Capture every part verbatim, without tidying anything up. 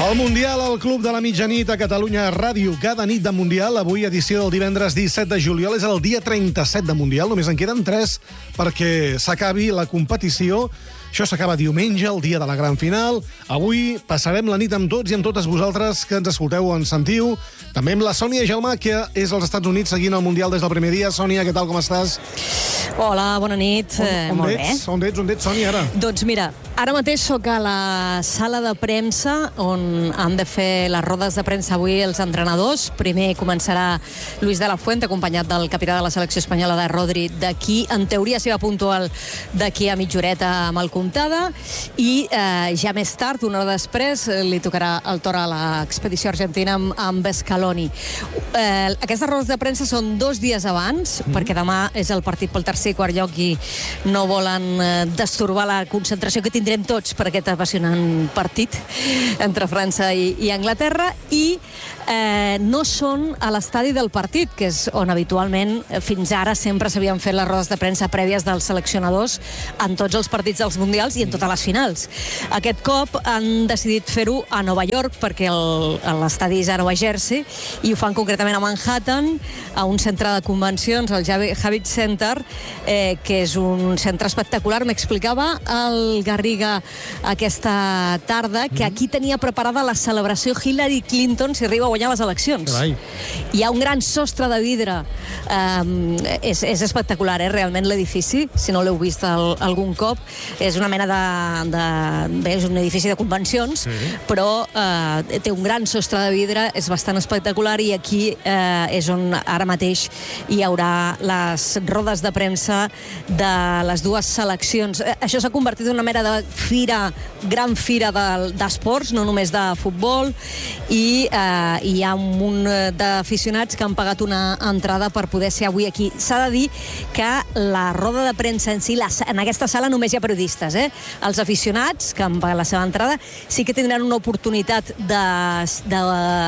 El Mundial al Club de la Mitjanit a Catalunya Ràdio. Cada nit de Mundial, avui edició del divendres disset de juliol, és el dia trenta-set de Mundial. Només en queden tres perquè s'acabi la competició. Això s'acaba diumenge, el dia de la gran final. Avui passarem la nit amb tots i amb totes vosaltres que ens escolteu o ens sentiu. També amb la Sònia Jaumà, que és als Estats Units seguint el Mundial des del primer dia. Sònia, què tal, com estàs? Hola, bona nit. On, on Molt ets? bé. On ets, on ets, Sònia, ara? Doncs mira, ara mateix sóc a la sala de premsa on han de fer les rodes de premsa avui els entrenadors. Primer començarà Luis de la Fuente, acompanyat del capità de la selecció espanyola, de Rodri, d'aquí. En teoria s'hi va puntual d'aquí a mitja horeta amb el Comptada, i eh, ja més tard, una hora després, eh, li tocarà el torn a l'expedició argentina amb, amb Scaloni. Eh, aquestes rodes de premsa són dos dies abans, mm. perquè demà és el partit pel tercer i quart lloc i no volen eh, destorbar la concentració que tindrem tots per aquest apassionant partit entre França i, i Anglaterra, i eh, no són a l'estadi del partit, que és on habitualment eh, fins ara sempre s'havien fet les rodes de premsa prèvies dels seleccionadors en tots els partits dels Mundials i en totes les finals. Aquest cop han decidit fer-ho a Nova York, perquè l'estadi és a Nova Jersey, i ho fan concretament a Manhattan, a un centre de convencions, el Javits Center, eh, que és un centre espectacular. M'explicava el Garriga aquesta tarda que aquí tenia preparada la celebració Hillary Clinton si arriba a guanyar les eleccions. Carai. Hi ha un gran sostre de vidre. Um, és, és espectacular, eh, realment, l'edifici. Si no l'heu vist el, algun cop, és una mena de... de bé, és un edifici de convencions, sí. però eh, té un gran sostre de vidre, és bastant espectacular, i aquí eh, és on ara mateix hi haurà les rodes de premsa de les dues seleccions. Eh, això s'ha convertit en una mena de fira, gran fira d'esports, de, no només de futbol, i eh, hi ha un munt d'aficionats que han pagat una entrada per poder ser avui aquí. S'ha de dir que la roda de premsa en si, la, en aquesta sala només hi ha periodistes, eh? Els aficionats, que han pagat la seva entrada, sí que tindran una oportunitat de, de,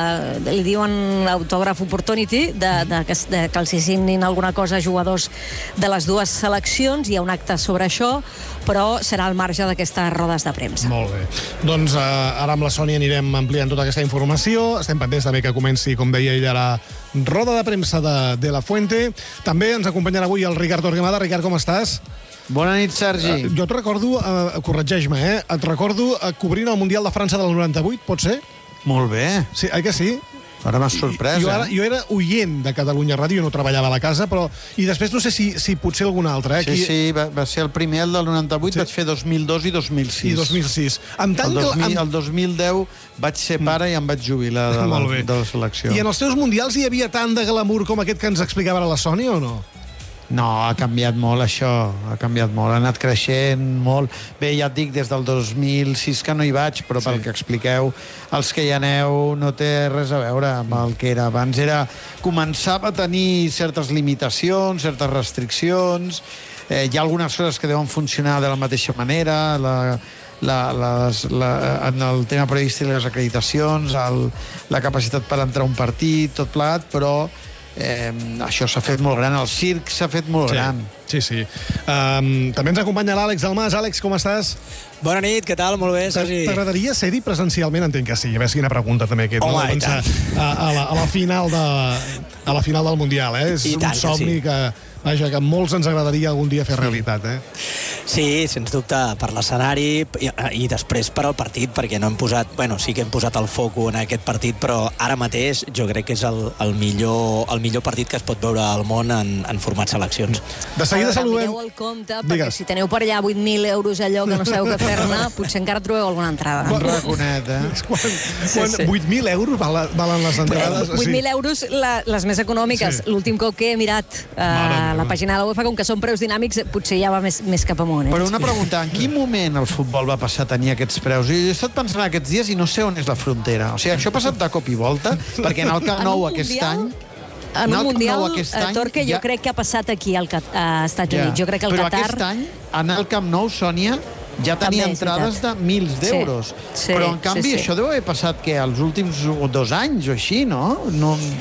de li diuen autògraf opportunity, de, de, de, de que els signin alguna cosa a jugadors de les dues seleccions. Hi ha un acte sobre això, però serà al marge d'aquestes rodes de premsa. Molt bé. Doncs eh, ara amb la Sònia anirem ampliant tota aquesta informació. Estem pendents també que comenci, com deia ella, la roda de premsa de, de la Fuente. També ens acompanyarà avui el Ricard Torquemada. Ricard, com estàs? Bona nit, Sergi. Uh, jo et recordo, uh, corregeix-me, eh? Et recordo uh, cobrint el Mundial de França del noranta-vuit, pot ser? Molt bé. Sí, oi que sí? Ara m'has sorprès, jo, ara, eh? jo era oient de Catalunya Ràdio, no treballava a la casa, però... I després no sé si, si potser algun altre, eh? Sí, Aquí... sí, va, va ser el primer, el del noranta-vuit, sí. Vaig fer dos mil dos i dos mil sis. I dos mil sis. En tant el, dos mil, que... el dos mil deu vaig ser pare i em vaig jubilar de la, de la selecció. I en els teus mundials hi havia tant de glamour com aquest que ens explicava ara la Sònia, o no? No, ha canviat molt això, ha canviat molt, ha anat creixent molt. Bé, ja et dic, des del dos mil sis que no hi vaig, però pel sí. que expliqueu, els que hi aneu no té res a veure amb el que era abans. Era, començava a tenir certes limitacions, certes restriccions, eh, hi ha algunes coses que deuen funcionar de la mateixa manera, la... La, les, la, en el tema periodístic, les acreditacions, el, la capacitat per entrar a un partit, tot plat, però eh, això s'ha fet molt gran, el circ s'ha fet molt sí, gran. Sí, sí. Um, també ens acompanya l'Àlex Dalmas. Àlex, com estàs? Bona nit, què tal? Molt bé, Sergi. T'agradaria ser-hi presencialment? Entenc que sí. A veure, quina pregunta també aquest. Home, no? i tant. A, a, la, a, la final de, a la final del Mundial, eh? És I un tant somni que, sí. que, vaja, que molts ens agradaria algun dia fer realitat, eh? Sí, sens dubte, per l'escenari i, i després per al partit, perquè no hem posat, bueno, sí que hem posat el foco en aquest partit, però ara mateix jo crec que és el, el, millor, el millor partit que es pot veure al món en, en format seleccions. De seguida saludem... Mireu el compte, perquè Digues. si teniu per allà vuit mil euros allò que no sabeu què fer-ne, potser encara trobeu alguna entrada. Un raconet, eh? Quan, quan sí, sí. vuit mil euros valen, valen les entrades? vuit mil euros, la, les més econòmiques. Sí. L'últim cop que he mirat a uh, la pàgina de la UEFA, com que són preus dinàmics, potser ja va més, més cap amunt. Eh? Però una pregunta, en quin moment el futbol va passar a tenir aquests preus? Jo he estat pensant aquests dies i no sé on és la frontera. O sigui, això ha passat de cop i volta, perquè en el Camp Nou aquest any... En un Mundial, any, Torque, jo ja... crec que ha passat aquí al, a Estats Units. Ja. Jo crec que el Però Qatar... aquest any, anar al Camp Nou, Sònia, ja tenia També, entrades de mils d'euros. Sí, sí, però, en canvi, sí, sí. això deu haver passat, que els últims dos anys o així, no? No...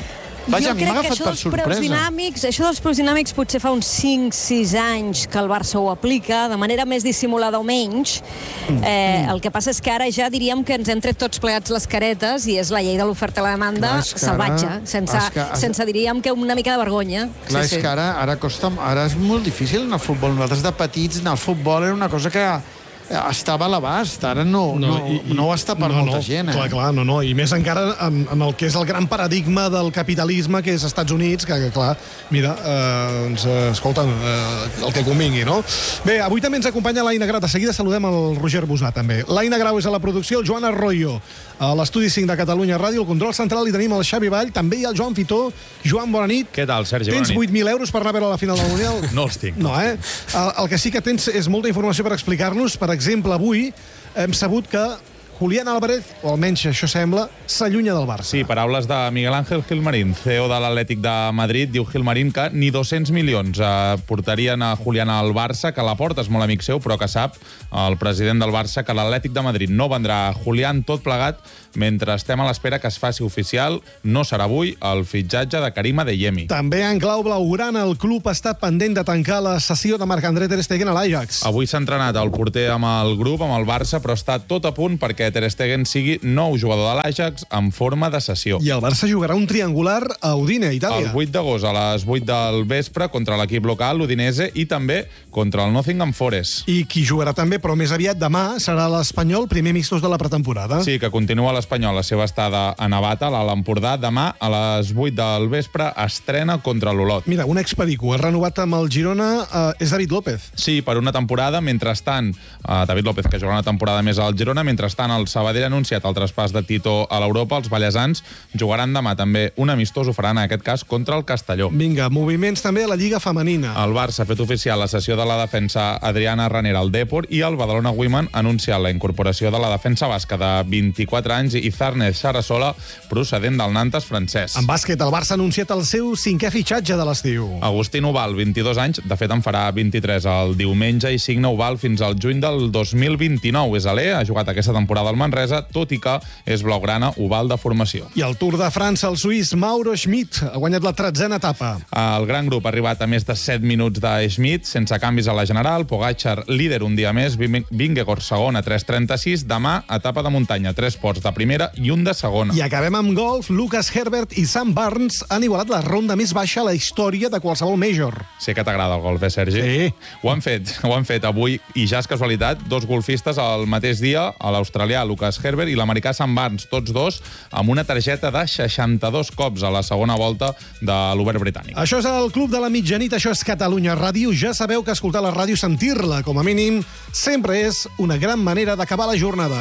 Vaja, jo a mi m'ha crec que agafat això per dels preus sorpresa. dinàmics, això dels preus dinàmics potser fa uns cinc sis anys que el Barça ho aplica, de manera més dissimulada o menys. Eh, el que passa és que ara ja diríem que ens hem tret tots plegats les caretes i és la llei de l'oferta i la demanda Clar, és que ara- salvatge, sense, és que- sense diríem que una mica de vergonya. Clar, és que ara, ara costa... Ara és molt difícil anar al futbol. Nosaltres de petits anar al futbol era una cosa que estava a l'abast. Ara no, no, no, i- i- no ho està per no, molta no, gent. Eh? Clar, clar, no, no. I més encara en, en el que és el gran paradigma del capitalisme, que és Estats Units, que, que clar, mira, eh, doncs, eh, escolta, eh, el que convingui, no? Bé, avui també ens acompanya l'Aina Grau. De seguida saludem el Roger Busà, també. L'Aina Grau és a la producció, el Joan Arroyo a l'estudi cinc de Catalunya Ràdio, el control central, i tenim el Xavi Vall, també hi ha el Joan Fitó. Joan, bona nit. Què tal, Sergi? Tens Bona nit. vuit mil euros per anar a veure la final del Mundial? No els tinc. No, eh? El, el que sí que tens és molta informació per explicar-nos. Per exemple, avui hem sabut que Julián Álvarez, o almenys això sembla, s'allunya del Barça. Sí, paraules de Miguel Ángel Gilmarín, C E O de l'Atlètic de Madrid. Diu Gilmarín que ni dos-cents milions eh, portarien a Julián al Barça, que Laporta és molt amic seu, però que sap el president del Barça que l'Atlètic de Madrid no vendrà Julián, tot plegat mentre estem a l'espera que es faci oficial, no serà avui, el fitxatge de Karim Adeyemi. També en clau blaugrana, el club està pendent de tancar la sessió de Marc-André Ter Stegen a l'Ajax. Avui s'ha entrenat el porter amb el grup, amb el Barça, però està tot a punt perquè Ter Stegen sigui nou jugador de l'Ajax en forma de sessió. I el Barça jugarà un triangular a Udine, Itàlia. El vuit d'agost a les vuit del vespre contra l'equip local, l'Udinese, i també contra el Nottingham Forest. I qui jugarà també, però més aviat demà, serà l'Espanyol, primer mixtos de la pretemporada. Sí, que continua l'Espanyol la seva estada a Navata, a l'Empordà. Demà, a les vuit del vespre, estrena contra l'Olot. Mira, un experico, ha renovat amb el Girona, eh, és David López. Sí, per una temporada. Mentrestant, eh, David López, que jugarà una temporada més al Girona, mentrestant el Sabadell ha anunciat el traspàs de Tito a l'Europa. Els ballesans jugaran demà també un amistós, ho faran en aquest cas contra el Castelló. Vinga, moviments també a la Lliga Femenina. El Barça ha fet oficial la cessió de la defensa Adriana Ranera al Depor i el Badalona Women ha anunciat la incorporació de la defensa basca de vint-i-quatre anys i Zarnez Sarasola, procedent del Nantes francès. En bàsquet, el Barça ha anunciat el seu cinquè fitxatge de l'estiu. Agustín Oval, vint-i-dos anys, de fet en farà vint-i-tres el diumenge, i signa Oval fins al juny del dos mil vint-i-nou. És alè, ha jugat aquesta temporada al Manresa, tot i que és blaugrana Oval de formació. I al Tour de França, el suís Mauro Schmidt ha guanyat la tretzena etapa. El gran grup ha arribat a més de set minuts de Schmidt, sense canvis a la general. Pogacar, líder un dia més, Vingegaard segon a tres trenta-sis. Demà, etapa de muntanya, tres ports de primera i un de segona. I acabem amb golf. Lucas Herbert i Sam Burns han igualat la ronda més baixa a la història de qualsevol major. Sé que t'agrada el golf, eh, Sergi? Sí. Ho han fet, ho han fet avui, i ja és casualitat, dos golfistes al mateix dia, a l'australià Lucas Herbert i l'americà Sam Burns, tots dos amb una targeta de seixanta-dos cops a la segona volta de l'Obert britànic. Això és el Club de la Mitjanit, això és Catalunya Ràdio. Ja sabeu que escoltar la ràdio, sentir-la, com a mínim, sempre és una gran manera d'acabar la jornada.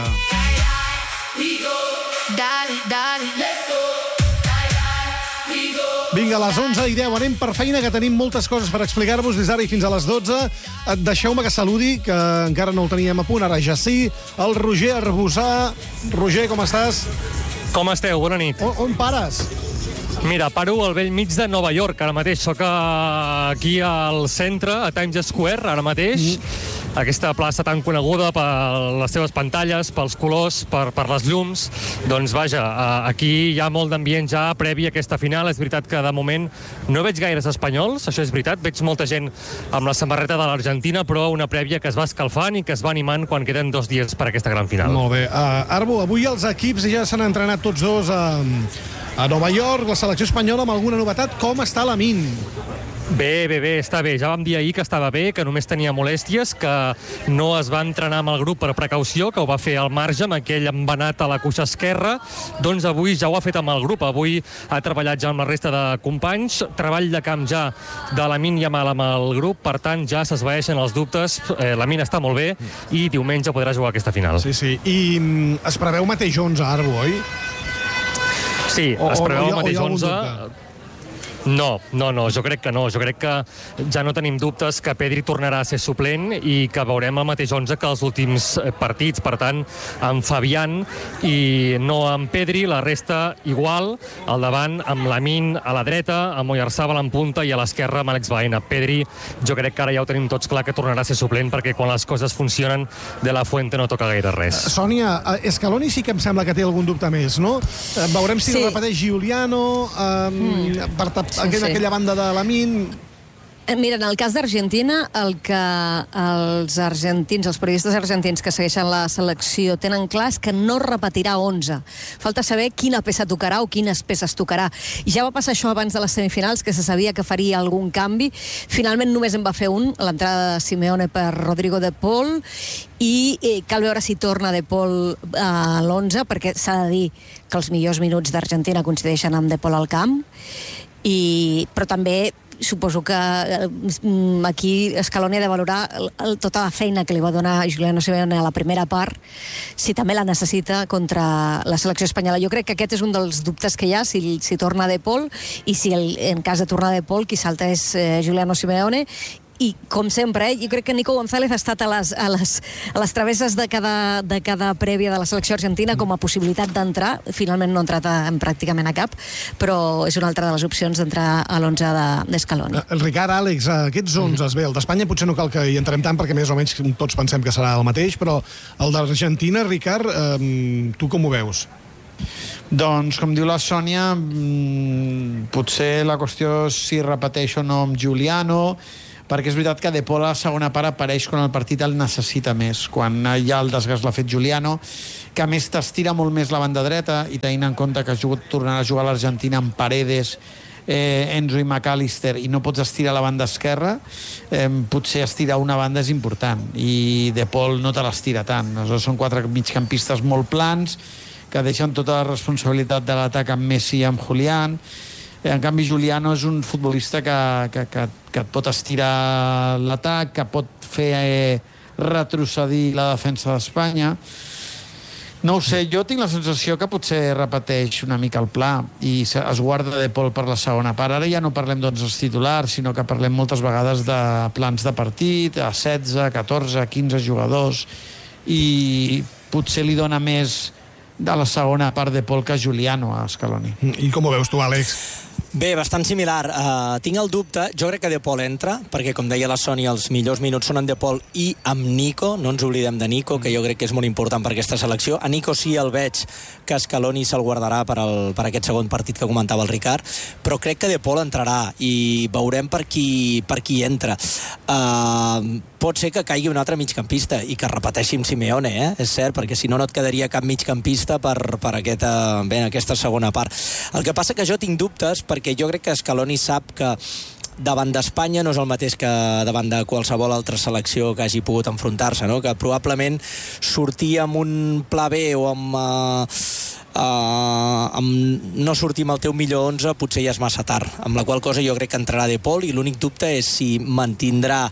Dale, dale, let's go. Vinga, a les onze i deu anem per feina, que tenim moltes coses per explicar-vos des d'ara i fins a les dotze. Deixeu-me que saludi, que encara no el teníem a punt, ara ja sí, el Roger Arbusà. Roger, com estàs? Com esteu? Bona nit. On, on pares? Mira, paro al vell mig de Nova York, ara mateix. Soc aquí al centre, a Times Square, ara mateix. Mm. Aquesta plaça tan coneguda per les seves pantalles, pels colors, per, per les llums. Doncs vaja, aquí hi ha molt d'ambient ja previ a aquesta final. És veritat que de moment no veig gaires espanyols, això és veritat. Veig molta gent amb la samarreta de l'Argentina, però una prèvia que es va escalfant i que es va animant quan queden dos dies per aquesta gran final. Molt bé. Uh, Arbo, avui els equips ja s'han entrenat tots dos a, a Nova York, la selecció espanyola amb alguna novetat. Com està Lamine? Bé, bé, bé, està bé. Ja vam dir ahir que estava bé, que només tenia molèsties, que no es va entrenar amb el grup per precaució, que ho va fer al marge, amb aquell embenat a la cuixa esquerra. Doncs avui ja ho ha fet amb el grup. Avui ha treballat ja amb la resta de companys. Treball de camp ja de Lamine Yamal amb el grup. Per tant, ja s'esvaeixen els dubtes. Eh, Lamine està molt bé i diumenge podrà jugar aquesta final. Sí, sí. I mm, es preveu mateix onze, Arbo, oi? Sí, O- es o- preveu o hi ha- el o hi mateix ha algun onze. dubte? No, no, no, jo crec que no. Jo crec que ja no tenim dubtes que Pedri tornarà a ser suplent i que veurem el mateix onze que els últims partits. Per tant, amb Fabián i no amb Pedri, la resta igual, al davant amb Lamine a la dreta, amb Oyarzabal en punta i a l'esquerra amb Àlex Baena. Pedri, jo crec que ara ja ho tenim tots clar que tornarà a ser suplent perquè quan les coses funcionen de la Fuente no toca gaire res. Sònia, Scaloni sí que em sembla que té algun dubte més, no? Veurem si sí. repeteix Giuliano, eh, mm. per sí, aquella, sí. aquella banda de Lamine. Mira, en el cas d'Argentina, el que els argentins, els periodistes argentins que segueixen la selecció tenen clar és que no repetirà onze. Falta saber quina peça tocarà o quines peces tocarà. I ja va passar això abans de les semifinals, que se sabia que faria algun canvi. Finalment només en va fer un, l'entrada de Simeone per Rodrigo de Paul, i eh, cal veure si torna de Paul a l'onze, perquè s'ha de dir que els millors minuts d'Argentina coincideixen amb de Paul al camp, i, però també suposo que aquí Scaloni ha de valorar el, el, tota la feina que li va donar Giuliano Simeone a la primera part, si també la necessita contra la selecció espanyola. Jo crec que aquest és un dels dubtes que hi ha, si, si torna de Paul, i si el, en cas de tornar de Paul qui salta és eh, Giuliano Simeone. I, com sempre, eh, jo crec que Nico González ha estat a les, a les, a les travesses de cada, de cada prèvia de la selecció argentina com a possibilitat d'entrar. Finalment no ha entrat a, en pràcticament a cap, però és una altra de les opcions d'entrar a l'onze d'Scaloni. El Ricard, Àlex, aquests onzes, bé, el d'Espanya potser no cal que hi entrem tant perquè més o menys tots pensem que serà el mateix, però el d'Argentina, Ricard, eh, tu com ho veus? Doncs, com diu la Sònia, potser la qüestió és si repeteix o no amb Giuliano, perquè és veritat que De Paul a la segona part apareix quan el partit el necessita més, quan ja el desgast l'ha fet Giuliano, que a més t'estira molt més la banda dreta, i tenint en compte que tornarà a jugar a l'Argentina amb Paredes, eh, Enzo i McAllister, i no pots estirar la banda esquerra, eh, potser estirar una banda és important, i De Paul no te l'estira tant. Aleshores són quatre migcampistes molt plans, que deixen tota la responsabilitat de l'atac amb Messi i amb Julián. En canvi, Giuliano és un futbolista que, que, que, que et pot estirar l'atac, que pot fer eh, retrocedir la defensa d'Espanya. No ho sé, jo tinc la sensació que potser repeteix una mica el pla i es guarda De Paul per la segona part. Ara ja no parlem d'onze titulars, sinó que parlem moltes vegades de plans de partit, a setze, catorze, quinze jugadors, i potser li dona més de la segona part de Paul que Giuliano a Scaloni. I com ho veus tu, Àlex? Bé, bastant similar. Uh, tinc el dubte, jo crec que De Paul entra, perquè com deia la Sònia, els millors minuts són en De Paul i amb Nico, no ens oblidem de Nico, que jo crec que és molt important per aquesta selecció. A Nico sí el veig que Scaloni se'l guardarà per, el, per aquest segon partit que comentava el Ricard, però crec que De Paul entrarà i veurem per qui, per qui entra. Uh, pot ser que caigui un altre migcampista i que repeteixi amb Simeone, eh? És cert, perquè si no no et quedaria cap migcampista per, per aquesta, bé, aquesta segona part. El que passa que jo tinc dubtes perquè jo crec que Scaloni sap que davant d'Espanya no és el mateix que davant de qualsevol altra selecció que hagi pogut enfrontar-se, no? Que probablement sortir amb un pla B o amb, uh, uh, amb no sortir amb el teu millor onze potser ja és massa tard, amb la qual cosa jo crec que entrarà De Paul i l'únic dubte és si mantindrà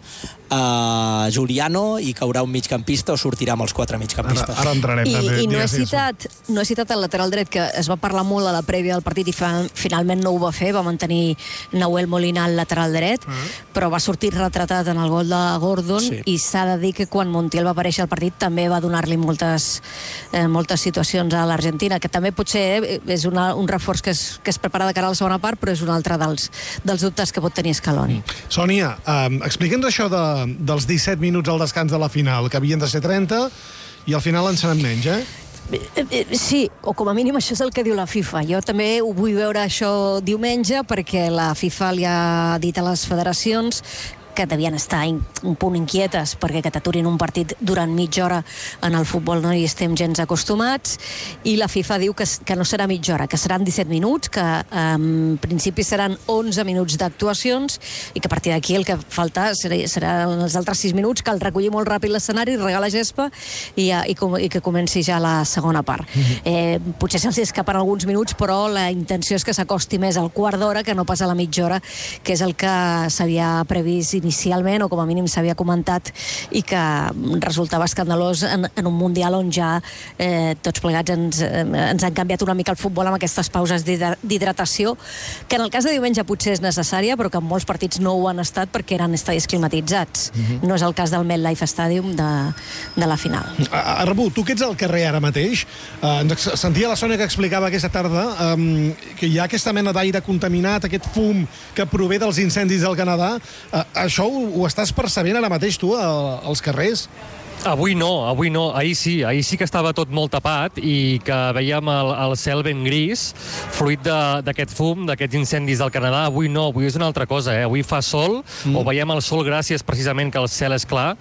Uh, Giuliano i caurà un migcampista o sortirà amb els quatre migcampistes. Ara, ara entrarem. I, també, i no, he sí, citat, no he citat el lateral dret, que es va parlar molt a la prèvia del partit i fa, finalment no ho va fer, va mantenir Nahuel Molina al lateral dret, uh -huh. però va sortir retratat en el gol de Gordon, sí. I s'ha de dir que quan Montiel va aparèixer al partit també va donar-li moltes, eh, moltes situacions a l'Argentina, que també potser eh, és una, un reforç que es, que es prepara de cara a la segona part, però és un altre dels, dels dubtes que pot tenir Scaloni. Sònia, um, explica'ns això de dels disset minuts al descans de la final, que havien de ser trenta, i al final en seran menys, eh? Sí, o com a mínim això és el que diu la FIFA. Jo també ho vull veure això diumenge, perquè la FIFA li ha dit a les federacions que devien estar in, un punt inquietes perquè que t'aturin un partit durant mitja hora en el futbol no hi estem gens acostumats, i la FIFA diu que, que no serà mitja hora, que seran disset minuts, que en principi seran onze minuts d'actuacions i que a partir d'aquí el que falta serà, seran els altres sis minuts, cal recollir molt ràpid l'escenari, regar la gespa i, i, i que comenci ja la segona part. Mm-hmm. eh, potser se'ls escapen alguns minuts, però la intenció és que s'acosti més al quart d'hora que no pas a la mitja hora, que és el que s'havia previst inicialment, o com a mínim s'havia comentat, i que resultava escandalós en, en un Mundial on ja eh, tots plegats ens, eh, ens han canviat una mica el futbol amb aquestes pauses d'hidratació, que en el cas de diumenge potser és necessària, però que en molts partits no ho han estat perquè eren estadis climatitzats. Mm-hmm. No és el cas del MetLife Stadium de, de la final. Arbu, tu que ets al carrer ara mateix, eh, ens sentia la Sònia que explicava aquesta tarda eh, que hi ha aquesta mena d'aire contaminat, aquest fum que prové dels incendis del Canadà. Eh, això ho, ho estàs percebent ara mateix tu a, als carrers? Avui no, avui no. Ahir sí, ahir sí que estava tot molt tapat i que veiem el, el cel ben gris, fruit d'aquest fum, d'aquests incendis del Canadà. Avui no, avui és una altra cosa, eh? Avui fa sol, mm. o veiem el sol gràcies precisament que el cel és clar,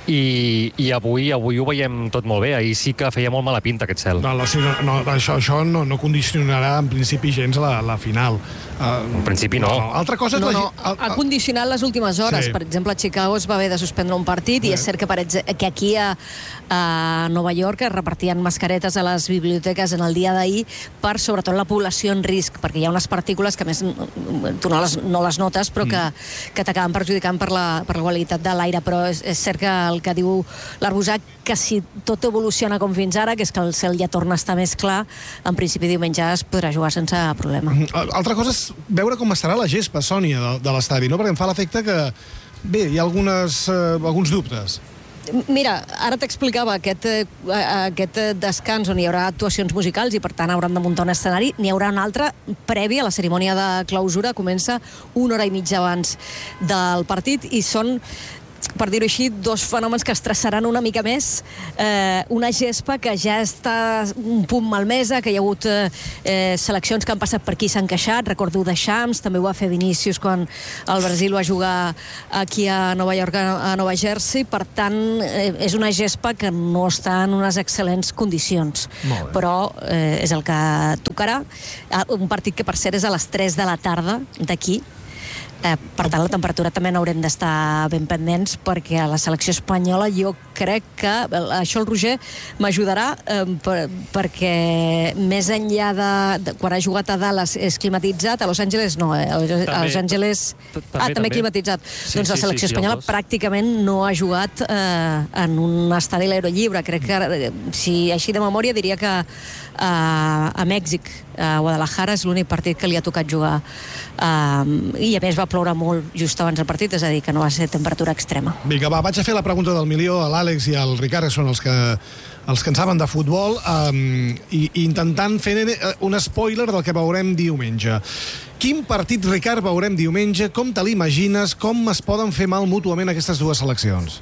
i, i avui avui ho veiem tot molt bé. Ahir sí que feia molt mala pinta aquest cel. No, no, no, això, això no, no condicionarà en principi gens la, la final. Uh, en principi no. no. Altra cosa és no, la... no. Ha, ha condicionat les últimes hores. Sí. Per exemple, a Chicago es va haver de suspendre un partit, sí. I és cert que, per exemple, que aquí a, a Nova York es repartien mascaretes a les biblioteques en el dia d'ahir per, sobretot, la població en risc, perquè hi ha unes partícules que, a més, tu no les, no les notes, però que, que t'acaben perjudicant per la, per la qualitat de l'aire. Però és, és cert que el que diu l'Arbusat, que si tot evoluciona com fins ara, que és que el cel ja torna a estar més clar, en principi diumenge es podrà jugar sense problema. Altra cosa és veure com estarà la gespa, Sònia, de, de l'estadi, no? Perquè em fa l'efecte que, bé, hi ha algunes, eh, alguns dubtes. Mira, ara t'explicava aquest, eh, aquest descans on hi haurà actuacions musicals i per tant hauran de muntar un escenari. N'hi haurà un altre previ a la cerimònia de clausura, comença una hora i mitja abans del partit, i són, per dir-ho així, dos fenòmens que estressaran una mica més. Eh, una gespa que ja està un punt malmesa, que hi ha hagut eh, seleccions que han passat per aquí i s'han queixat. Recordo de Shams, també ho va fer Vinícius quan el Brasil va jugar aquí a Nova York, a Nova Jersey. Per tant, eh, és una gespa que no està en unes excel·lents condicions. Però eh, és el que tocarà. Un partit que, per cert, és a les tres de la tarda d'aquí. Eh, per tant, la temperatura també n'haurem d'estar ben pendents, perquè a la selecció espanyola jo crec que, això el Roger m'ajudarà, eh, per, perquè més enllà de, de quan ha jugat a Dallas és climatitzat, a Los Angeles no, eh? a Los Angeles també, ah, també, també climatitzat. Sí, doncs la selecció sí, sí, espanyola sí, pràcticament no ha jugat eh, en un estadi a l'aire lliure. Crec que, si així de memòria, diria que eh, a Mèxic, a Guadalajara, és l'únic partit que li ha tocat jugar. Um, i a més va ploure molt just abans del partit, és a dir, que no va ser temperatura extrema. Vinga, va, vaig a fer la pregunta del milió a l'Àlex i al Ricard, que són els que, els que en saben de futbol, um, i, i intentant fer un spoiler del que veurem diumenge. Quin partit, Ricard, veurem diumenge? Com te l'imagines? Com es poden fer mal mútuament aquestes dues seleccions?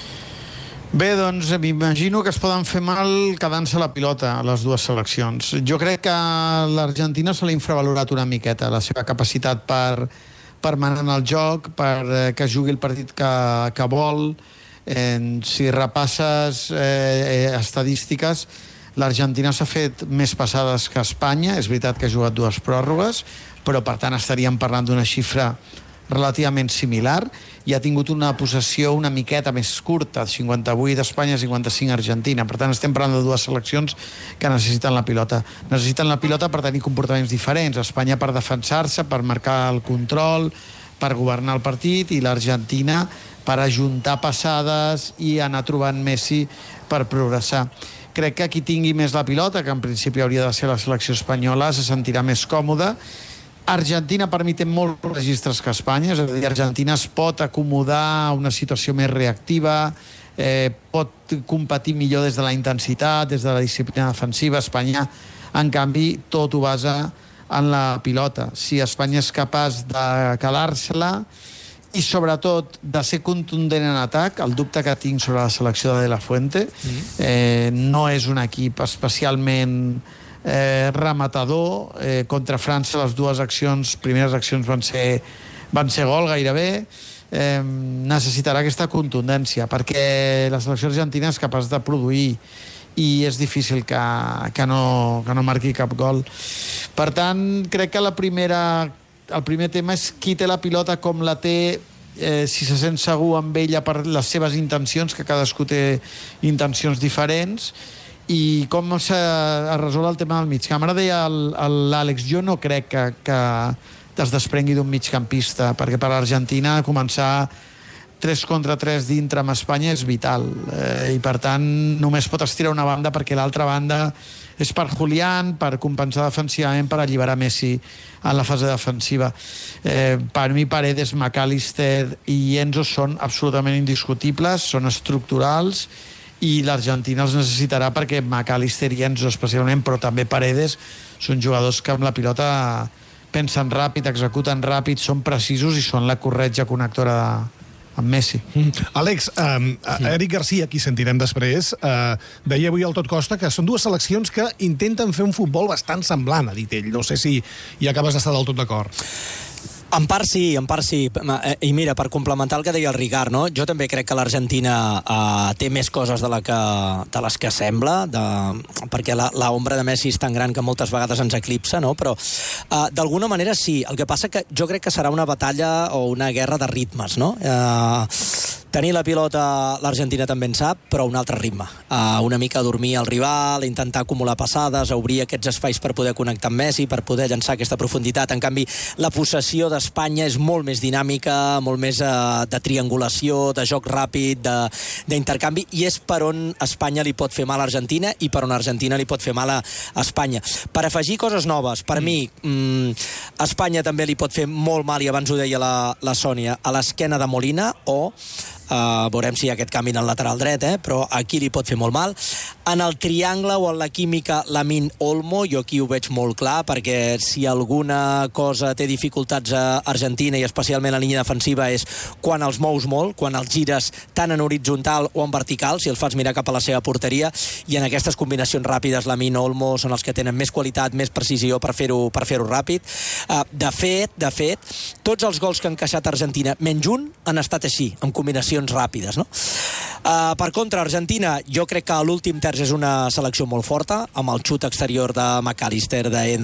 Bé, doncs m'imagino que es poden fer mal quedant-se la pilota a les dues seleccions. Jo crec que a l'Argentina se l'ha infravalorat una miqueta, la seva capacitat per, per manar en el joc, per eh, que jugui el partit que, que vol. Eh, si repasses eh, estadístiques, l'Argentina s'ha fet més passades que Espanya. És veritat que ha jugat dues pròrrogues, però per tant estaríem parlant d'una xifra relativament similar, i ha tingut una possessió una miqueta més curta, cinquanta-vuit Espanya, cinquanta-cinc Argentina. Per tant, estem parlant de dues seleccions que necessiten la pilota. Necessiten la pilota per tenir comportaments diferents. Espanya per defensar-se, per marcar el control, per governar el partit, i l'Argentina per ajuntar passades i anar trobant Messi per progressar. Crec que qui tingui més la pilota, que en principi hauria de ser la selecció espanyola, se sentirà més còmoda. Argentina, per mi, té molts registres que Espanya, és a dir, Argentina es pot acomodar a una situació més reactiva, eh, pot competir millor des de la intensitat, des de la disciplina defensiva. Espanya, en canvi, tot ho basa en la pilota. Si Espanya és capaç de quedar-se-la i, sobretot, de ser contundent en atac, el dubte que tinc sobre la selecció de De La Fuente, eh, no és un equip especialment Eh, rematador. Eh, contra França les dues accions, primeres accions van ser, van ser gol gairebé. Eh, necessitarà aquesta contundència, perquè la selecció argentina és capaç de produir i és difícil que, que, no, que no marqui cap gol. Per tant, crec que la primera, el primer tema és qui té la pilota, com la té, eh, si se sent segur amb ella per les seves intencions, que cadascú té intencions diferents, i com se resol el tema del mig camp. Ara deia l'Àlex, jo no crec que, que es desprengui d'un migcampista, perquè per l'Argentina començar tres contra tres dintre amb Espanya és vital. Eh, I, per tant, només pot estirar una banda perquè l'altra banda és per Julián, per compensar defensivament, per alliberar Messi en la fase defensiva. Eh, per mi, Paredes, McAllister i Enzo són absolutament indiscutibles, són estructurals, i l'Argentina els necessitarà perquè McAllister i Enzo especialment, però també Paredes, són jugadors que amb la pilota pensen ràpid, executen ràpid, són precisos i són la corretja connectora de, amb Messi. Mm. Àlex, eh, Eric Garcia, qui sentirem després, eh, deia avui al Tot Costa que són dues seleccions que intenten fer un futbol bastant semblant, ha dit ell. No sé si hi acabes d'estar del tot d'acord. En part sí, en part sí. I mira, per complementar el que deia el Ricard, no? Jo també crec que l'Argentina uh, té més coses de, la que, de les que sembla, de, perquè la, la ombra de Messi és tan gran que moltes vegades ens eclipsa, no? Però uh, d'alguna manera sí. El que passa que jo crec que serà una batalla o una guerra de ritmes, no? Uh, tenir la pilota, l'Argentina també en sap, però un altre ritme. Uh, una mica dormir el rival, intentar acumular passades, obrir aquests espais per poder connectar amb Messi, per poder llançar aquesta profunditat. En canvi, la possessió d'Espanya és molt més dinàmica, molt més uh, de triangulació, de joc ràpid, d'intercanvi, i és per on Espanya li pot fer mal a Argentina i per on Argentina li pot fer mal a Espanya. Per afegir coses noves, per mm. mi, mm, Espanya també li pot fer molt mal, i abans ho deia la, la Sònia, a l'esquena de Molina, o Uh, veurem si hi ha aquest canvi en el lateral dret, eh? Però aquí li pot fer molt mal. En el triangle o en la química Lamine Olmo, jo aquí ho veig molt clar, perquè si alguna cosa té dificultats a Argentina, i especialment a la línia defensiva, és quan els mous molt, quan els gires tant en horitzontal o en vertical, si els fas mirar cap a la seva porteria, i en aquestes combinacions ràpides Lamine Olmo són els que tenen més qualitat, més precisió per fer-ho per fer-ho ràpid. Uh, de fet, de fet, tots els gols que han encaixat Argentina, menys un, han estat així, en combinacions ràpides, no? Uh, per contra, Argentina, jo crec que l'últim terç és una selecció molt forta, amb el xut exterior de McAllister, de